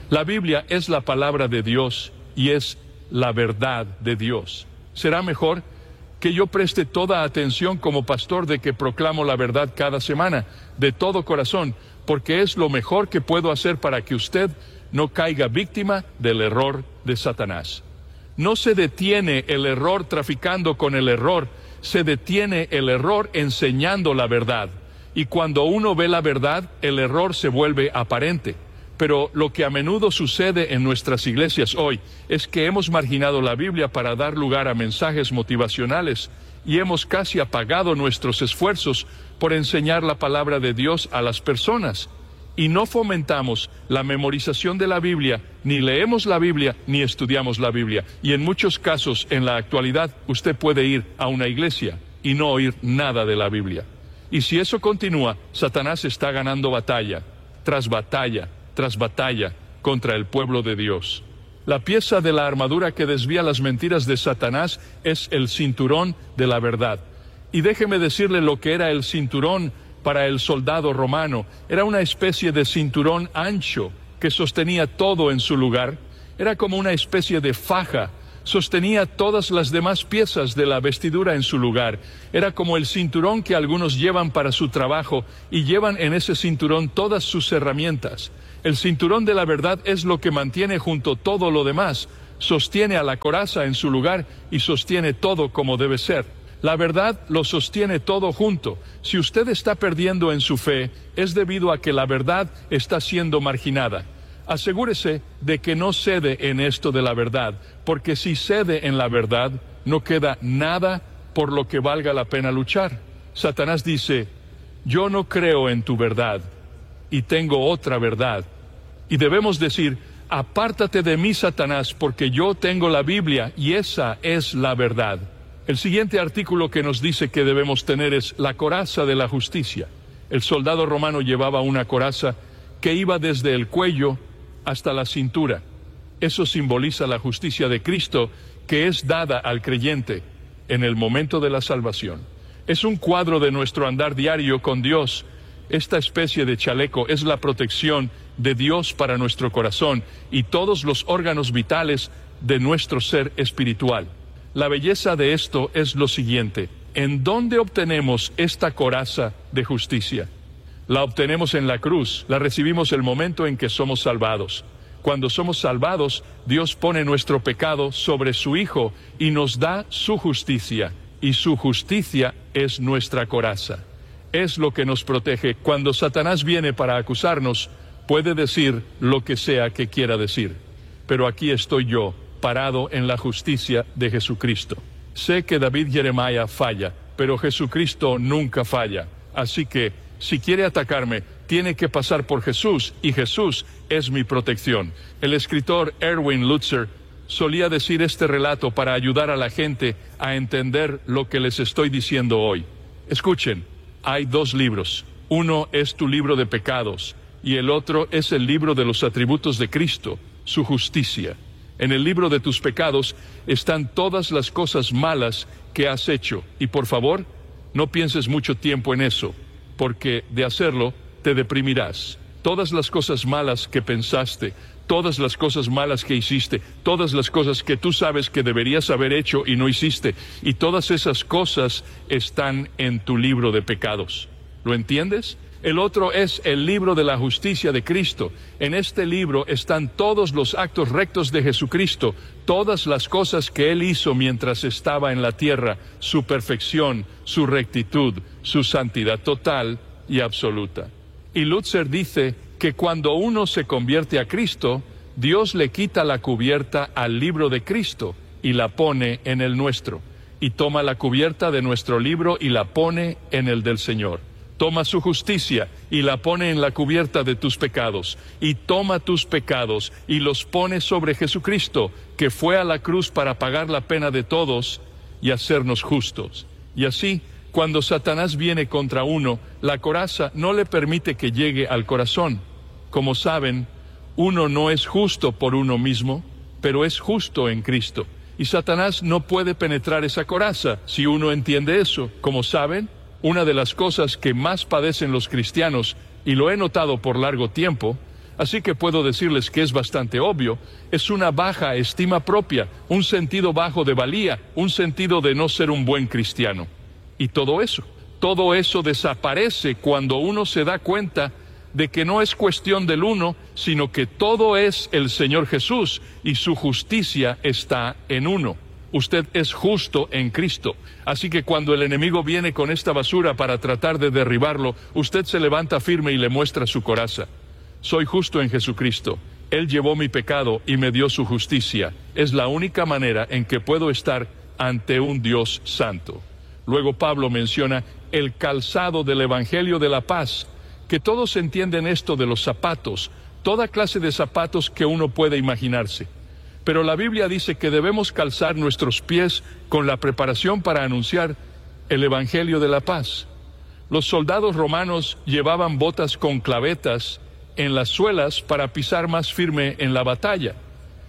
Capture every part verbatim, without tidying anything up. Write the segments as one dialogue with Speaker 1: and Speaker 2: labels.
Speaker 1: La Biblia es la palabra de Dios y es la verdad de Dios. Será mejor que yo preste toda atención como pastor de que proclamo la verdad cada semana, de todo corazón, porque es lo mejor que puedo hacer para que usted no caiga víctima del error de Satanás. No se detiene el error traficando con el error, se detiene el error enseñando la verdad. Y cuando uno ve la verdad, el error se vuelve aparente. Pero lo que a menudo sucede en nuestras iglesias hoy es que hemos marginado la Biblia para dar lugar a mensajes motivacionales y hemos casi apagado nuestros esfuerzos por enseñar la palabra de Dios a las personas. Y no fomentamos la memorización de la Biblia, ni leemos la Biblia, ni estudiamos la Biblia. Y en muchos casos, en la actualidad, usted puede ir a una iglesia y no oír nada de la Biblia. Y si eso continúa, Satanás está ganando batalla, tras batalla, tras batalla, contra el pueblo de Dios. La pieza de la armadura que desvía las mentiras de Satanás es el cinturón de la verdad. Y déjeme decirle lo que era el cinturón para el soldado romano. Era una especie de cinturón ancho que sostenía todo en su lugar. Era como una especie de faja. Sostenía todas las demás piezas de la vestidura en su lugar. Era como el cinturón que algunos llevan para su trabajo y llevan en ese cinturón todas sus herramientas. El cinturón de la verdad es lo que mantiene junto todo lo demás, sostiene a la coraza en su lugar y sostiene todo como debe ser. La verdad lo sostiene todo junto. Si usted está perdiendo en su fe, es debido a que la verdad está siendo marginada. Asegúrese de que no cede en esto de la verdad, porque si cede en la verdad, no queda nada por lo que valga la pena luchar. Satanás dice, yo no creo en tu verdad, y tengo otra verdad. Y debemos decir, apártate de mí, Satanás, porque yo tengo la Biblia, y esa es la verdad. El siguiente artículo que nos dice que debemos tener es la coraza de la justicia. El soldado romano llevaba una coraza que iba desde el cuello hasta la cintura. Eso simboliza la justicia de Cristo que es dada al creyente en el momento de la salvación. Es un cuadro de nuestro andar diario con Dios. Esta especie de chaleco es la protección de Dios para nuestro corazón y todos los órganos vitales de nuestro ser espiritual. La belleza de esto es lo siguiente: ¿en dónde obtenemos esta coraza de justicia? La obtenemos en la cruz, la recibimos el momento en que somos salvados. Cuando somos salvados, Dios pone nuestro pecado sobre su Hijo y nos da su justicia, y su justicia es nuestra coraza. Es lo que nos protege. Cuando Satanás viene para acusarnos, puede decir lo que sea que quiera decir. Pero aquí estoy yo, parado en la justicia de Jesucristo. Sé que David Jeremiah falla, pero Jesucristo nunca falla. Así que, si quiere atacarme, tiene que pasar por Jesús, y Jesús es mi protección. El escritor Erwin Lutzer solía decir este relato para ayudar a la gente a entender lo que les estoy diciendo hoy. Escuchen, hay dos libros. Uno es tu libro de pecados, y el otro es el libro de los atributos de Cristo, su justicia. En el libro de tus pecados están todas las cosas malas que has hecho, y por favor, no pienses mucho tiempo en eso, porque de hacerlo te deprimirás. Todas las cosas malas que pensaste, todas las cosas malas que hiciste, todas las cosas que tú sabes que deberías haber hecho y no hiciste, y todas esas cosas están en tu libro de pecados. ¿Lo entiendes? El otro es el libro de la justicia de Cristo. En este libro están todos los actos rectos de Jesucristo, todas las cosas que Él hizo mientras estaba en la tierra, su perfección, su rectitud, su santidad total y absoluta. Y Lutzer dice que cuando uno se convierte a Cristo, Dios le quita la cubierta al libro de Cristo y la pone en el nuestro. Y toma la cubierta de nuestro libro y la pone en el del Señor. Toma su justicia y la pone en la cubierta de tus pecados, y toma tus pecados y los pone sobre Jesucristo, que fue a la cruz para pagar la pena de todos y hacernos justos. Y así, cuando Satanás viene contra uno, la coraza no le permite que llegue al corazón. Como saben, uno no es justo por uno mismo, pero es justo en Cristo. Y Satanás no puede penetrar esa coraza si uno entiende eso. Como saben, una de las cosas que más padecen los cristianos, y lo he notado por largo tiempo, Así que puedo decirles que es bastante obvio, es una baja estima propia, un sentido bajo de valía, un sentido de no ser un buen cristiano. Y todo eso, todo eso desaparece cuando uno se da cuenta de que no es cuestión del uno, sino que todo es el Señor Jesús y su justicia está en uno. Usted es justo en Cristo. Así que cuando el enemigo viene con esta basura para tratar de derribarlo, usted se levanta firme y le muestra su coraza. Soy justo en Jesucristo. Él llevó mi pecado y me dio su justicia. Es la única manera en que puedo estar ante un Dios santo. Luego Pablo menciona el calzado del Evangelio de la paz, que todos entienden esto de los zapatos, toda clase de zapatos que uno puede imaginarse. Pero la Biblia dice que debemos calzar nuestros pies con la preparación para anunciar el Evangelio de la paz. Los soldados romanos llevaban botas con clavetas en las suelas para pisar más firme en la batalla.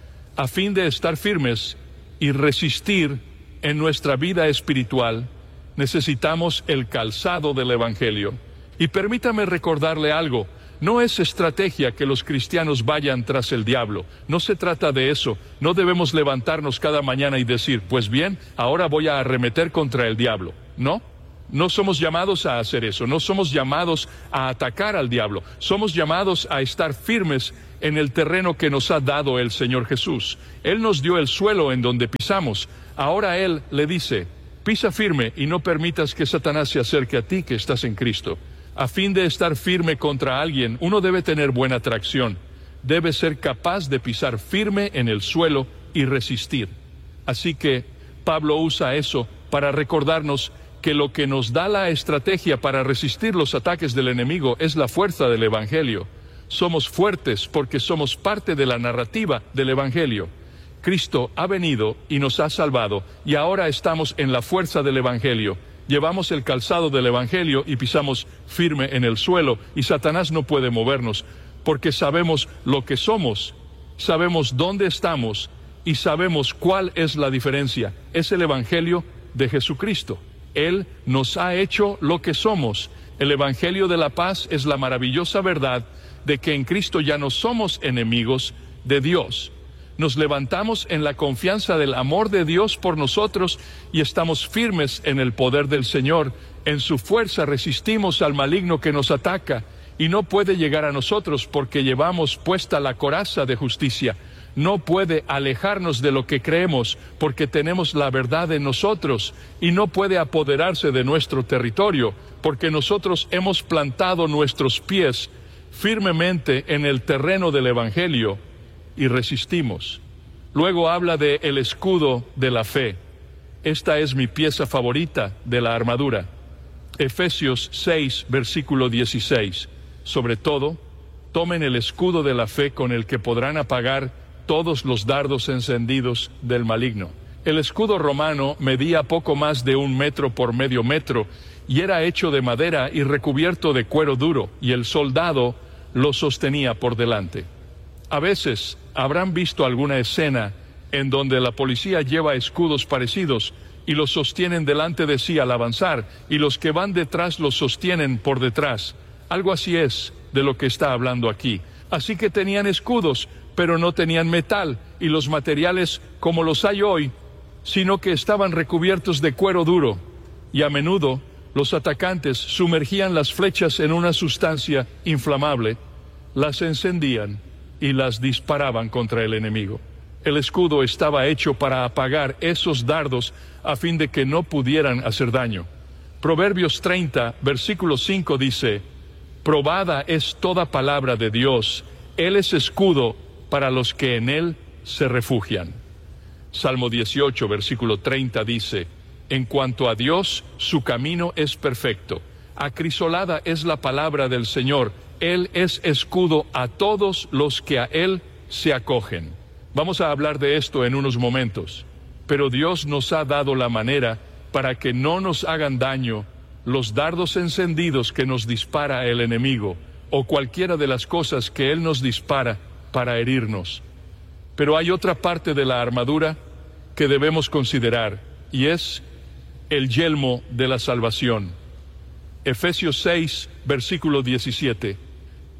Speaker 1: A fin de estar firmes y resistir en nuestra vida espiritual, necesitamos el calzado del Evangelio. Y permítame recordarle algo. No es estrategia que los cristianos vayan tras el diablo. No se trata de eso. No debemos levantarnos cada mañana y decir, pues bien, ahora voy a arremeter contra el diablo. No, no somos llamados a hacer eso. No somos llamados a atacar al diablo. Somos llamados a estar firmes en el terreno que nos ha dado el Señor Jesús. Él nos dio el suelo en donde pisamos. Ahora Él le dice, pisa firme y no permitas que Satanás se acerque a ti que estás en Cristo. A fin de estar firme contra alguien, uno debe tener buena tracción. Debe ser capaz de pisar firme en el suelo y resistir. Así que Pablo usa eso para recordarnos que lo que nos da la estrategia para resistir los ataques del enemigo es la fuerza del Evangelio. Somos fuertes porque somos parte de la narrativa del Evangelio. Cristo ha venido y nos ha salvado, y ahora estamos en la fuerza del Evangelio. Llevamos el calzado del Evangelio y pisamos firme en el suelo, y Satanás no puede movernos, porque sabemos lo que somos, sabemos dónde estamos, y sabemos cuál es la diferencia. Es el Evangelio de Jesucristo. Él nos ha hecho lo que somos. El Evangelio de la paz es la maravillosa verdad de que en Cristo ya no somos enemigos de Dios. Nos levantamos en la confianza del amor de Dios por nosotros y estamos firmes en el poder del Señor. En su fuerza resistimos al maligno que nos ataca y no puede llegar a nosotros porque llevamos puesta la coraza de justicia. No puede alejarnos de lo que creemos porque tenemos la verdad en nosotros, y no puede apoderarse de nuestro territorio porque nosotros hemos plantado nuestros pies firmemente en el terreno del Evangelio y resistimos. Luego habla de el escudo de la fe. Esta es mi pieza favorita de la armadura. Efesios seis, versículo dieciséis. Sobre todo, tomen el escudo de la fe con el que podrán apagar todos los dardos encendidos del maligno. El escudo romano medía poco más de un metro por medio metro y era hecho de madera y recubierto de cuero duro, y el soldado lo sostenía por delante. A veces habrán visto alguna escena en donde la policía lleva escudos parecidos y los sostienen delante de sí al avanzar, y los que van detrás los sostienen por detrás. Algo así es de lo que está hablando aquí. Así que tenían escudos, pero no tenían metal y los materiales como los hay hoy, sino que estaban recubiertos de cuero duro, y a menudo los atacantes sumergían las flechas en una sustancia inflamable, las encendían y las disparaban contra el enemigo. El escudo estaba hecho para apagar esos dardos a fin de que no pudieran hacer daño. Proverbios treinta, versículo cinco dice, probada es toda palabra de Dios, Él es escudo para los que en Él se refugian. Salmo dieciocho, versículo treinta dice, en cuanto a Dios, su camino es perfecto. Acrisolada es la palabra del Señor, Él es escudo a todos los que a Él se acogen. Vamos a hablar de esto en unos momentos, pero Dios nos ha dado la manera para que no nos hagan daño los dardos encendidos que nos dispara el enemigo, o cualquiera de las cosas que Él nos dispara para herirnos. Pero hay otra parte de la armadura que debemos considerar, y es el yelmo de la salvación. Efesios seis, versículo diecisiete.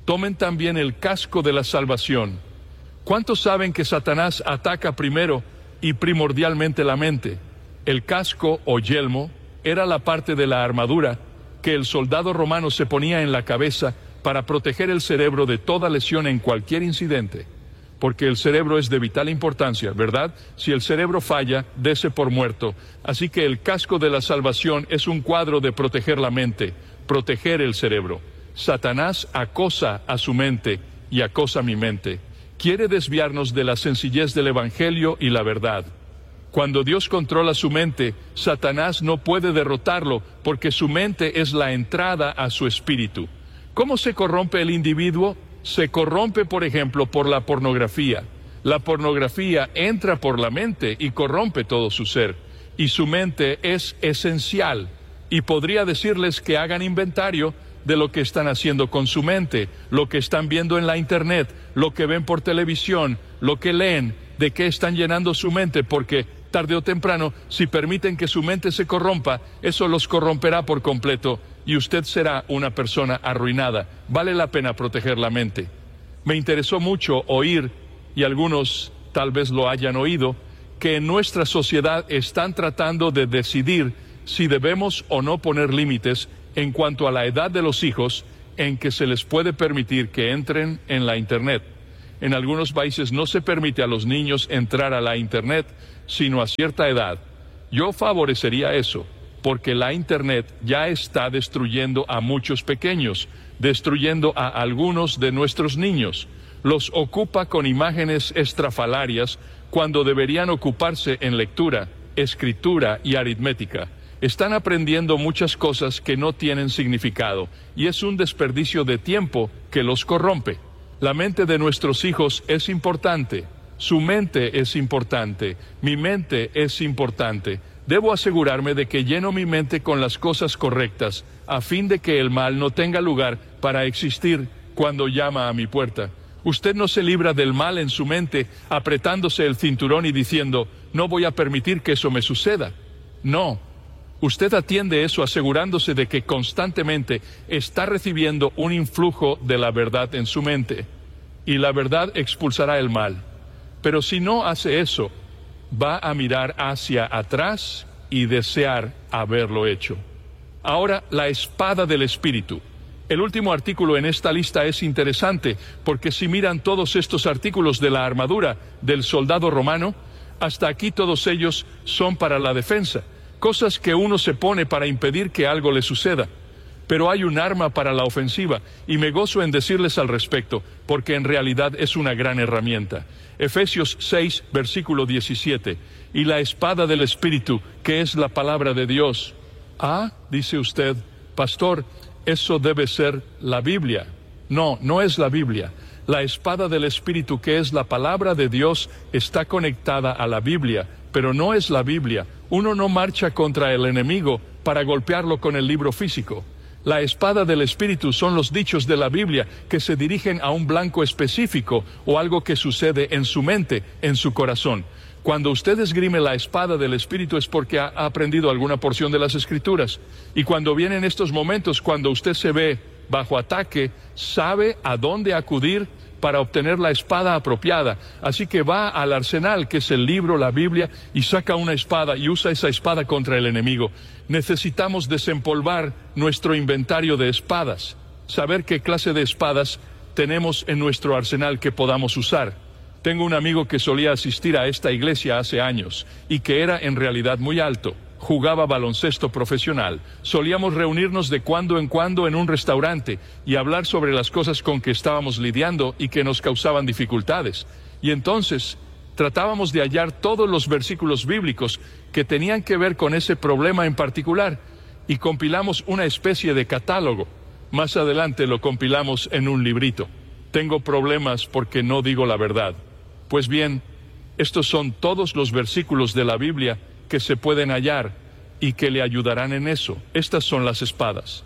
Speaker 1: Tomen también el casco de la salvación. ¿Cuántos saben que Satanás ataca primero y primordialmente la mente? El casco o yelmo era la parte de la armadura que el soldado romano se ponía en la cabeza para proteger el cerebro de toda lesión en cualquier incidente. Porque el cerebro es de vital importancia, ¿verdad? Si el cerebro falla, dése por muerto. Así que el casco de la salvación es un cuadro de proteger la mente, proteger el cerebro. Satanás acosa a su mente y acosa mi mente. Quiere desviarnos de la sencillez del Evangelio y la verdad. Cuando Dios controla su mente, Satanás no puede derrotarlo porque su mente es la entrada a su espíritu. ¿Cómo se corrompe el individuo? Se corrompe, por ejemplo, por la pornografía. La pornografía entra por la mente y corrompe todo su ser. Y su mente es esencial. Y podría decirles que hagan inventario de lo que están haciendo con su mente, lo que están viendo en la internet, lo que ven por televisión, lo que leen, de qué están llenando su mente, porque tarde o temprano, si permiten que su mente se corrompa, eso los corromperá por completo y usted será una persona arruinada. Vale la pena proteger la mente. Me interesó mucho oír, y algunos tal vez lo hayan oído, que en nuestra sociedad están tratando de decidir si debemos o no poner límites en cuanto a la edad de los hijos en que se les puede permitir que entren en la Internet. En algunos países no se permite a los niños entrar a la Internet, sino a cierta edad. Yo favorecería eso, porque la Internet ya está destruyendo a muchos pequeños, destruyendo a algunos de nuestros niños. Los ocupa con imágenes estrafalarias cuando deberían ocuparse en lectura, escritura y aritmética. Están aprendiendo muchas cosas que no tienen significado, y es un desperdicio de tiempo que los corrompe. La mente de nuestros hijos es importante, su mente es importante, mi mente es importante. Debo asegurarme de que lleno mi mente con las cosas correctas, a fin de que el mal no tenga lugar para existir cuando llama a mi puerta. Usted no se libra del mal en su mente apretándose el cinturón y diciendo, no voy a permitir que eso me suceda. No. Usted atiende eso asegurándose de que constantemente está recibiendo un influjo de la verdad en su mente, y la verdad expulsará el mal. Pero si no hace eso, va a mirar hacia atrás y desear haberlo hecho. Ahora, la espada del Espíritu. El último artículo en esta lista es interesante, porque si miran todos estos artículos de la armadura del soldado romano, hasta aquí todos ellos son para la defensa. Cosas que uno se pone para impedir que algo le suceda. Pero hay un arma para la ofensiva, y me gozo en decirles al respecto, porque en realidad es una gran herramienta. Efesios seis, versículo diecisiete, y la espada del Espíritu, que es la palabra de Dios. Ah, dice usted, pastor, eso debe ser la Biblia. No, no es la Biblia. La espada del Espíritu, que es la palabra de Dios, está conectada a la Biblia, pero no es la Biblia. Uno no marcha contra el enemigo para golpearlo con el libro físico. La espada del Espíritu son los dichos de la Biblia que se dirigen a un blanco específico o algo que sucede en su mente, en su corazón. Cuando usted esgrime la espada del Espíritu es porque ha aprendido alguna porción de las Escrituras. Y cuando vienen estos momentos, cuando usted se ve bajo ataque, sabe a dónde acudir para obtener la espada apropiada. Así que va al arsenal, que es el libro, la Biblia, y saca una espada y usa esa espada contra el enemigo. Necesitamos desempolvar nuestro inventario de espadas, saber qué clase de espadas tenemos en nuestro arsenal que podamos usar. Tengo un amigo que solía asistir a esta iglesia hace años y que era en realidad muy alto. Jugaba baloncesto profesional. Solíamos reunirnos de cuando en cuando en un restaurante y hablar sobre las cosas con que estábamos lidiando y que nos causaban dificultades. Y entonces tratábamos de hallar todos los versículos bíblicos que tenían que ver con ese problema en particular y compilamos una especie de catálogo. Más adelante lo compilamos en un librito. Tengo problemas porque no digo la verdad. Pues bien, estos son todos los versículos de la Biblia que se pueden hallar y que le ayudarán en eso. Estas son las espadas.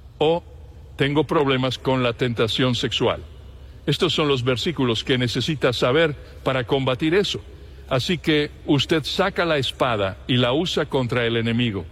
Speaker 1: O tengo problemas con la tentación sexual. Estos son los versículos que necesita saber para combatir eso. Así que usted saca la espada y la usa contra el enemigo.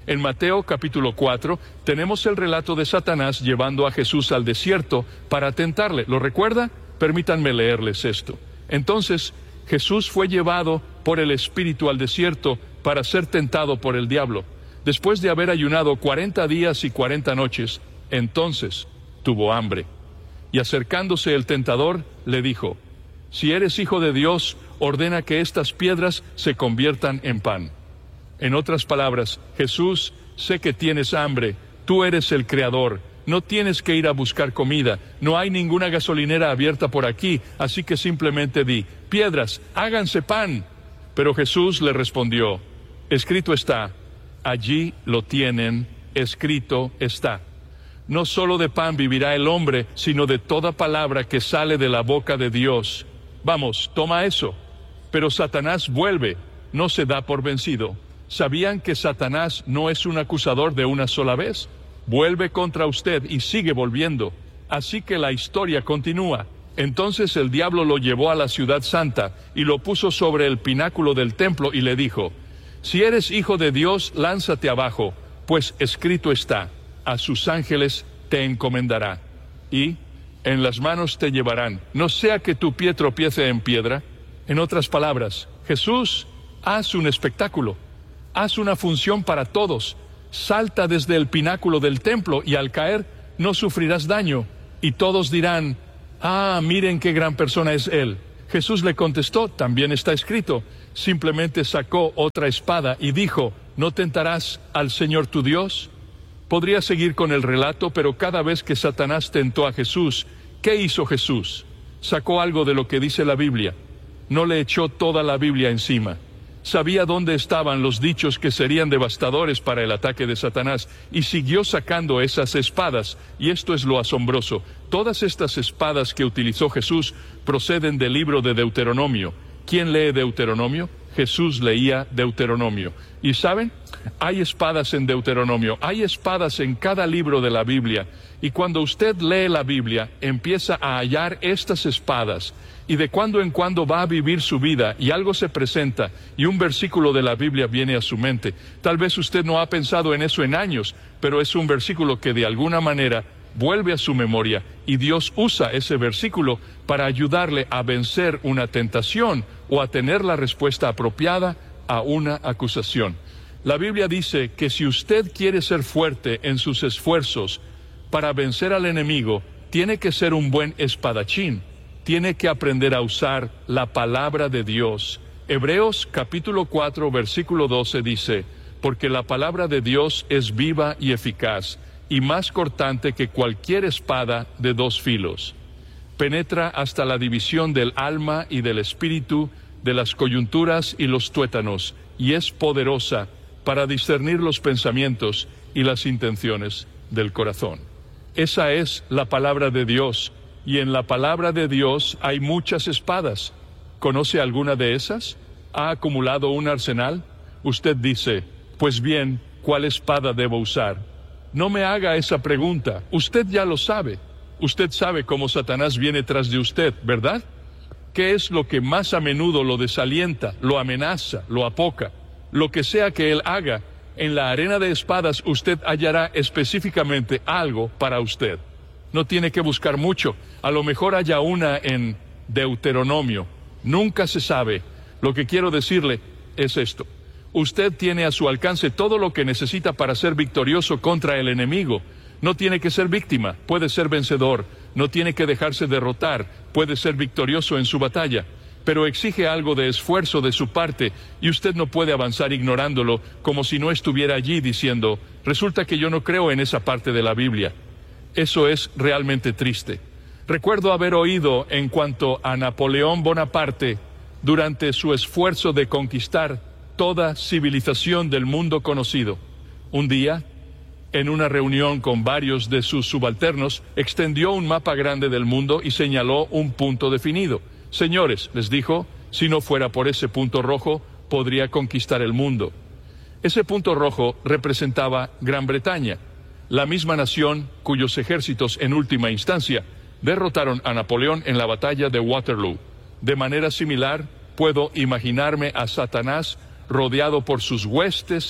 Speaker 1: En Mateo capítulo cuatro tenemos el relato de Satanás llevando a Jesús al desierto para tentarle. ¿Lo recuerda? Permítanme leerles esto. Entonces Jesús fue llevado por el Espíritu al desierto para ser tentado por el diablo. Después de haber ayunado cuarenta días y cuarenta noches, entonces tuvo hambre. Y acercándose el tentador, le dijo: si eres hijo de Dios, ordena que estas piedras se conviertan en pan. En otras palabras, Jesús, sé que tienes hambre, tú eres el Creador, no tienes que ir a buscar comida, no hay ninguna gasolinera abierta por aquí, así que simplemente di: piedras, háganse pan. Pero Jesús le respondió: escrito está, allí lo tienen, escrito está. No solo de pan vivirá el hombre, sino de toda palabra que sale de la boca de Dios. Vamos, toma eso. Pero Satanás vuelve, no se da por vencido. ¿Sabían que Satanás no es un acusador de una sola vez? Vuelve contra usted y sigue volviendo. Así que la historia continúa. Entonces el diablo lo llevó a la ciudad santa y lo puso sobre el pináculo del templo y le dijo: si eres hijo de Dios, lánzate abajo, pues escrito está, a sus ángeles te encomendará, y en las manos te llevarán, no sea que tu pie tropiece en piedra. En otras palabras, Jesús, haz un espectáculo, haz una función para todos, salta desde el pináculo del templo y al caer no sufrirás daño, y todos dirán: ah, miren qué gran persona es él. Jesús le contestó: también está escrito. Simplemente sacó otra espada y dijo: ¿no tentarás al Señor tu Dios? Podría seguir con el relato, pero cada vez que Satanás tentó a Jesús, ¿qué hizo Jesús? Sacó algo de lo que dice la Biblia. No le echó toda la Biblia encima. Sabía dónde estaban los dichos que serían devastadores para el ataque de Satanás, y siguió sacando esas espadas, y esto es lo asombroso. Todas estas espadas que utilizó Jesús proceden del libro de Deuteronomio. ¿Quién lee Deuteronomio? Jesús leía Deuteronomio. ¿Y saben? Hay espadas en Deuteronomio, hay espadas en cada libro de la Biblia, y cuando usted lee la Biblia, empieza a hallar estas espadas, y de cuando en cuando va a vivir su vida, y algo se presenta, y un versículo de la Biblia viene a su mente. Tal vez usted no ha pensado en eso en años, pero es un versículo que de alguna manera vuelve a su memoria, y Dios usa ese versículo para ayudarle a vencer una tentación o a tener la respuesta apropiada a una acusación. La Biblia dice que si usted quiere ser fuerte en sus esfuerzos para vencer al enemigo, tiene que ser un buen espadachín, tiene que aprender a usar la palabra de Dios. Hebreos capítulo cuatro versículo doce dice: porque la palabra de Dios es viva y eficaz, y más cortante que cualquier espada de dos filos. Penetra hasta la división del alma y del espíritu, de las coyunturas y los tuétanos, y es poderosa para discernir los pensamientos y las intenciones del corazón. Esa es la palabra de Dios, y en la palabra de Dios hay muchas espadas. ¿Conoce alguna de esas? ¿Ha acumulado un arsenal? Usted dice: pues bien, ¿cuál espada debo usar? No me haga esa pregunta, usted ya lo sabe. Usted sabe cómo Satanás viene tras de usted, ¿verdad? ¿Qué es lo que más a menudo lo desalienta, lo amenaza, lo apoca? Lo que sea que él haga, en la arena de espadas usted hallará específicamente algo para usted. No tiene que buscar mucho, a lo mejor haya una en Deuteronomio. Nunca se sabe. Lo que quiero decirle es esto: usted tiene a su alcance todo lo que necesita para ser victorioso contra el enemigo. No tiene que ser víctima, puede ser vencedor. No tiene que dejarse derrotar, puede ser victorioso en su batalla. Pero exige algo de esfuerzo de su parte, y usted no puede avanzar ignorándolo, como si no estuviera allí diciendo: resulta que yo no creo en esa parte de la Biblia. Eso es realmente triste. Recuerdo haber oído en cuanto a Napoleón Bonaparte, durante su esfuerzo de conquistar toda civilización del mundo conocido. Un día, en una reunión con varios de sus subalternos, extendió un mapa grande del mundo y señaló un punto definido. Señores, les dijo, si no fuera por ese punto rojo, podría conquistar el mundo. Ese punto rojo representaba Gran Bretaña, la misma nación cuyos ejércitos en última instancia derrotaron a Napoleón en la batalla de Waterloo. De manera similar, puedo imaginarme a Satanás rodeado por sus huestes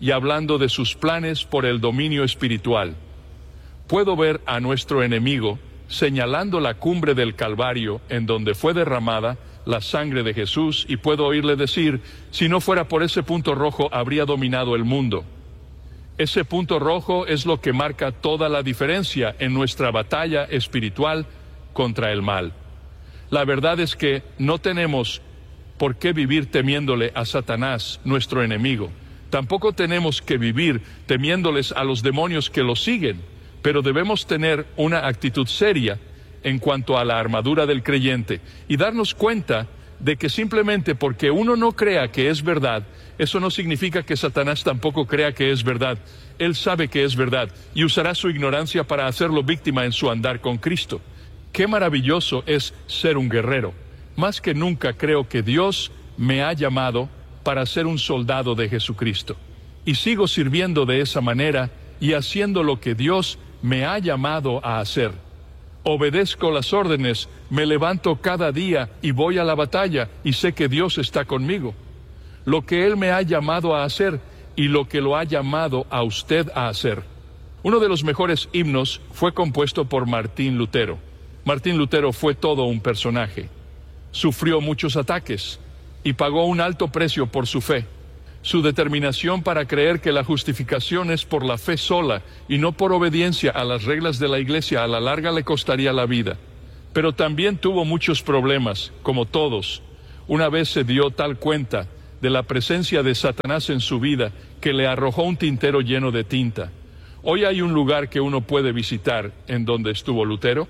Speaker 1: y hablando de sus planes por el dominio espiritual. Puedo ver a nuestro enemigo señalando la cumbre del Calvario en donde fue derramada la sangre de Jesús, y puedo oírle decir: si no fuera por ese punto rojo, habría dominado el mundo. Ese punto rojo es lo que marca toda la diferencia en nuestra batalla espiritual contra el mal. La verdad es que no tenemos por qué vivir temiéndole a Satanás, nuestro enemigo. Tampoco tenemos que vivir temiéndoles a los demonios que los siguen, pero debemos tener una actitud seria en cuanto a la armadura del creyente y darnos cuenta de que simplemente porque uno no crea que es verdad, eso no significa que Satanás tampoco crea que es verdad. Él sabe que es verdad y usará su ignorancia para hacerlo víctima en su andar con Cristo. Qué maravilloso es ser un guerrero. Más que nunca creo que Dios me ha llamado para ser un soldado de Jesucristo. Y sigo sirviendo de esa manera y haciendo lo que Dios me ha llamado a hacer. Obedezco las órdenes, me levanto cada día y voy a la batalla y sé que Dios está conmigo. Lo que Él me ha llamado a hacer y lo que lo ha llamado a usted a hacer. Uno de los mejores himnos fue compuesto por Martín Lutero. Martín Lutero fue todo un personaje. Sufrió muchos ataques y pagó un alto precio por su fe. Su determinación para creer que la justificación es por la fe sola y no por obediencia a las reglas de la Iglesia a la larga le costaría la vida. Pero también tuvo muchos problemas, como todos. Una vez se dio tal cuenta de la presencia de Satanás en su vida que le arrojó un tintero lleno de tinta. Hoy hay un lugar que uno puede visitar en donde estuvo Lutero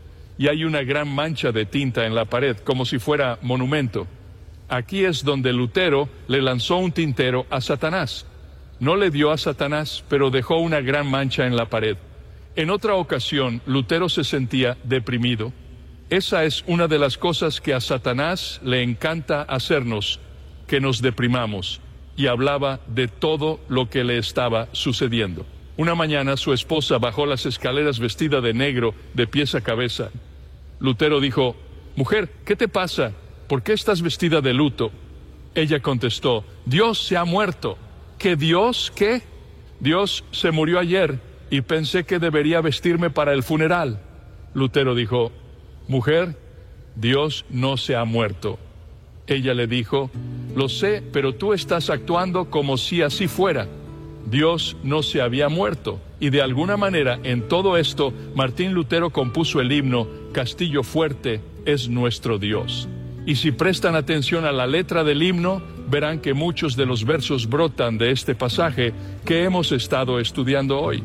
Speaker 1: y hay una gran mancha de tinta en la pared, como si fuera monumento. Aquí es donde Lutero le lanzó un tintero a Satanás. No le dio a Satanás, pero dejó una gran mancha en la pared. En otra ocasión, Lutero se sentía deprimido. Esa es una de las cosas que a Satanás le encanta hacernos, que nos deprimamos, y hablaba de todo lo que le estaba sucediendo. Una mañana su esposa bajó las escaleras vestida de negro, de pies a cabeza. Lutero dijo: «Mujer, ¿qué te pasa? ¿Por qué estás vestida de luto?» Ella contestó: «Dios se ha muerto». ¿Qué Dios? ¿Qué? Dios se murió ayer y pensé que debería vestirme para el funeral. Lutero dijo: «Mujer, Dios no se ha muerto». Ella le dijo: «Lo sé, pero tú estás actuando como si así fuera». Dios no se había muerto, y de alguna manera en todo esto Martín Lutero compuso el himno «Castillo fuerte es nuestro Dios». Y si prestan atención a la letra del himno, verán que muchos de los versos brotan de este pasaje que hemos estado estudiando hoy.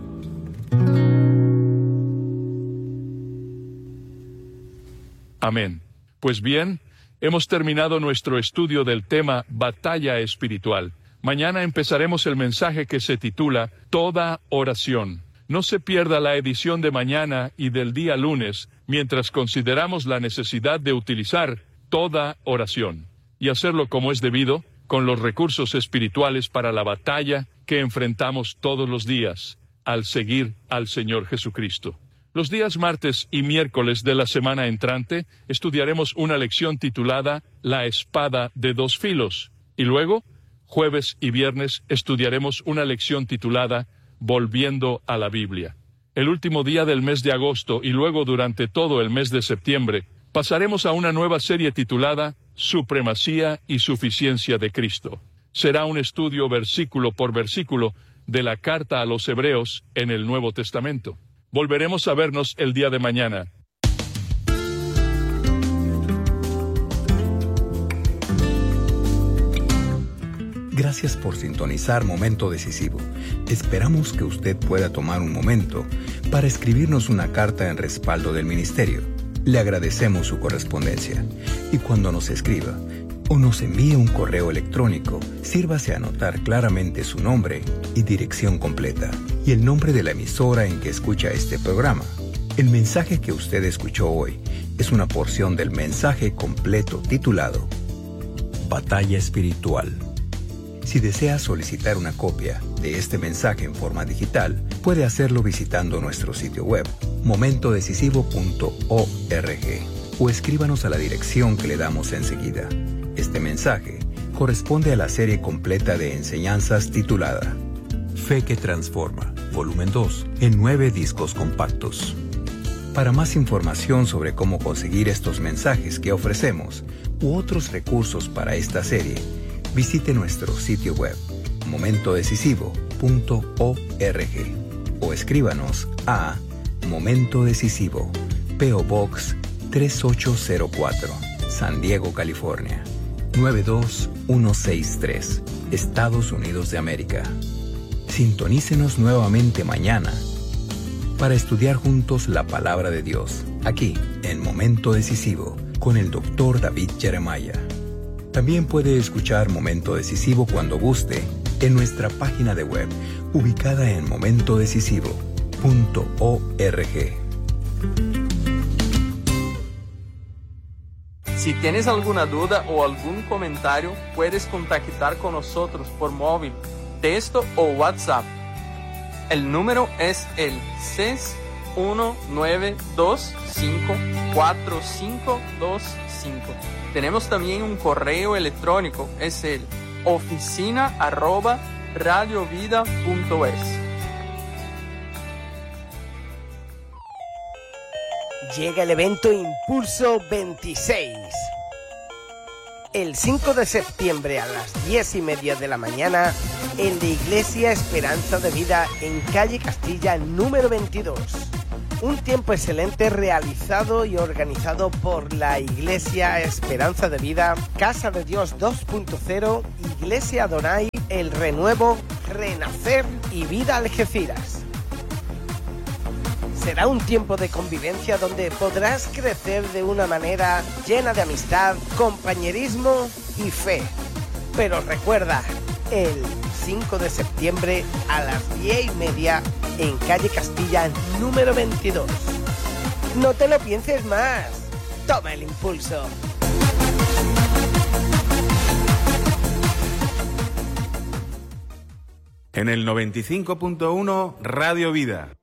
Speaker 1: Amén. Pues bien, hemos terminado nuestro estudio del tema Batalla Espiritual. Mañana empezaremos el mensaje que se titula Toda Oración. No se pierda la edición de mañana y del día lunes, mientras consideramos la necesidad de utilizar toda oración y hacerlo como es debido, con los recursos espirituales para la batalla que enfrentamos todos los días, al seguir al Señor Jesucristo. Los días martes y miércoles de la semana entrante estudiaremos una lección titulada La espada de dos filos, y luego, jueves y viernes, estudiaremos una lección titulada Volviendo a la Biblia. El último día del mes de agosto y luego durante todo el mes de septiembre, pasaremos a una nueva serie titulada Supremacía y Suficiencia de Cristo. Será un estudio versículo por versículo de la carta a los Hebreos en el Nuevo Testamento. Volveremos a vernos el día de mañana.
Speaker 2: Gracias por sintonizar Momento Decisivo. Esperamos que usted pueda tomar un momento para escribirnos una carta en respaldo del ministerio. Le agradecemos su correspondencia. Y cuando nos escriba o nos envíe un correo electrónico, sírvase a anotar claramente su nombre y dirección completa y el nombre de la emisora en que escucha este programa. El mensaje que usted escuchó hoy es una porción del mensaje completo titulado Batalla Espiritual. Si desea solicitar una copia de este mensaje en forma digital, puede hacerlo visitando nuestro sitio web, momento decisivo punto org, o escríbanos a la dirección que le damos enseguida. Este mensaje corresponde a la serie completa de enseñanzas titulada Fe que Transforma, volumen dos, en nueve discos compactos. Para más información sobre cómo conseguir estos mensajes que ofrecemos u otros recursos para esta serie, visite nuestro sitio web momento decisivo punto org o escríbanos a Momento Decisivo, P O Box tres ocho cero cuatro, San Diego, California, nueve dos uno seis tres, Estados Unidos de América. Sintonícenos nuevamente mañana para estudiar juntos la palabra de Dios, aquí en Momento Decisivo, con el doctor David Jeremiah. También puede escuchar Momento Decisivo cuando guste en nuestra página de web, ubicada en momento decisivo punto org.
Speaker 3: Si tienes alguna duda o algún comentario, puedes contactar con nosotros por móvil, texto o WhatsApp. El número es el seis uno nueve dos cinco cuatro cinco dos cinco. Tenemos también un correo electrónico, es el oficina arroba radiovida punto es.
Speaker 4: Llega el evento Impulso veintiséis. El cinco de septiembre a las diez y media de la mañana en la Iglesia Esperanza de Vida en calle Castilla número veintidós. Un tiempo excelente realizado y organizado por la Iglesia Esperanza de Vida, Casa de Dios dos punto cero, Iglesia Adonai, El Renuevo, Renacer y Vida Algeciras. Será un tiempo de convivencia donde podrás crecer de una manera llena de amistad, compañerismo y fe. Pero recuerda, el cinco de septiembre a las diez y media en calle Castilla número veintidós. No te lo pienses más. Toma el impulso.
Speaker 5: En el noventa y cinco punto uno Radio Vida.